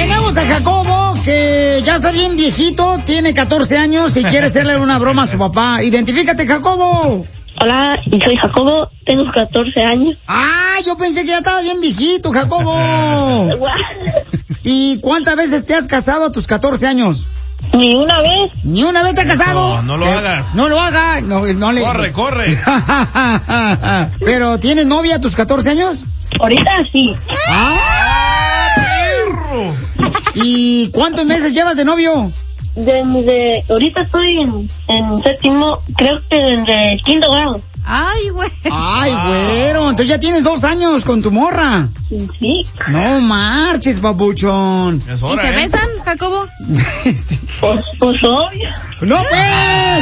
Tenemos a Jacobo, que ya está bien viejito, tiene 14 años y quiere hacerle una broma a su papá. Identifícate, Jacobo. Hola, soy Jacobo, tengo 14 años. Ah, yo pensé que ya estaba bien viejito, Jacobo. ¿Y cuántas veces te has casado a tus 14 años? Ni una vez. ¿Ni una vez te has casado? No lo hagas. No lo hagas. No le... Corre. ¿Pero tienes novia a tus 14 años? Ahorita sí. ¡Ah, perro! ¿Y cuántos meses llevas de novio? Ahorita estoy en séptimo, creo que de quinto grado. Ay, güey. Ay, güero, entonces ya tienes 2 años con tu morra. Sí. No marches, papuchón. Es hora, ¿Y se besan, Jacobo? Pues obvio. ¡No, pues!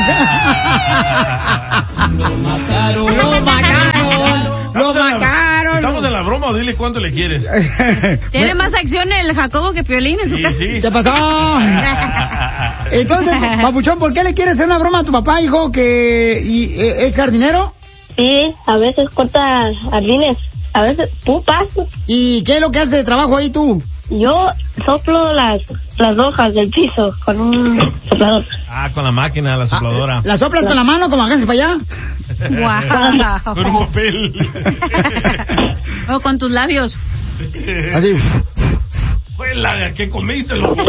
¡Lo mataron! ¿Estamos en la broma o dile cuánto le quieres? Tiene más acción el Jacobo que Piolín en su casa. Sí. ¿Qué pasó? Entonces, papuchón, ¿por qué le quieres hacer una broma a tu papá, hijo, que es jardinero? Sí, a veces corta jardines, a veces pupas. ¿Y qué es lo que hace de trabajo ahí tú? Yo soplo las hojas del piso con un soplador. Ah, con la máquina, la sopladora. ¿La soplas con la mano como háganse para allá? Guau. Con un papel. O con tus labios. Así. Fue la que comiste, loco.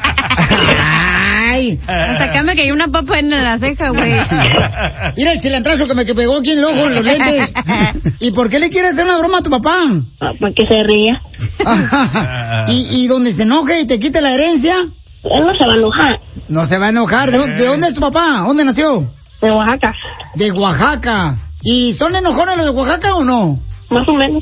Ay. Hasta acá me cayó una papa en la ceja, güey. Mira el cilantrazo que me pegó aquí en el ojo, en los lentes. ¿Y por qué le quieres hacer una broma a tu papá? Para que se ría. ¿Y donde se enoje y te quite la herencia? Él no se va a enojar. No se va a enojar. ¿De dónde es tu papá? ¿Dónde nació? De Oaxaca. De Oaxaca. ¿Y son enojones los de Oaxaca o no? Más o menos.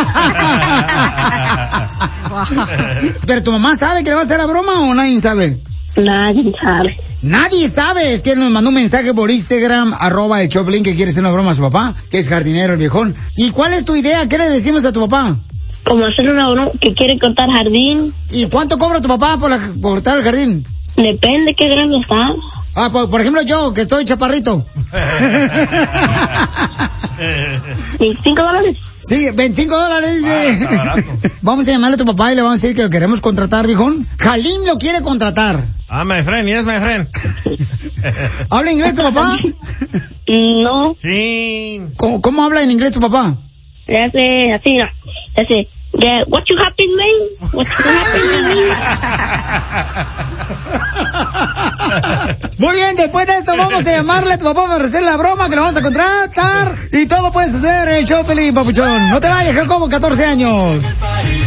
¿Pero tu mamá sabe que le va a hacer la broma o nadie sabe? Nadie sabe. Nadie sabe. Es que nos mandó un mensaje por Instagram, @el Choplin, que quiere hacer una broma a su papá, que es jardinero el viejón. ¿Y cuál es tu idea? ¿Qué le decimos a tu papá? Como hacer una broma que quiere cortar jardín. ¿Y cuánto cobra tu papá por cortar el jardín? Depende qué grande está. Ah, por ejemplo yo, que estoy chaparrito. $25. Sí, $25. Dice. Vamos a llamarle a tu papá y le vamos a decir que lo queremos contratar, viejón. Jalim lo quiere contratar. Ah, my friend, yes, my friend. ¿Habla inglés tu papá? No. Sí. ¿Cómo habla en inglés tu papá? Le hace así, no. Le hace, what you happy, man? What you happy, man? Muy bien, después de esto vamos a llamarle a tu papá para hacer la broma que lo vamos a contratar. Y todo puedes hacer el show feliz, papuchón. No te vayas, Jacobo, 14 años.